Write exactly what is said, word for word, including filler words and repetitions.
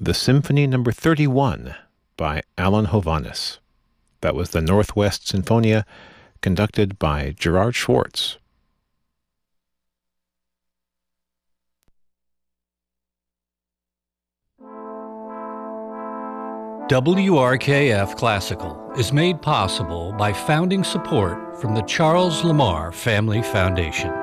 the Symphony Number thirty-one by Alan Hovhaness. That was the Northwest Sinfonia, conducted by Gerard Schwartz. W R K F Classical is made possible by founding support from the Charles Lamar Family Foundation.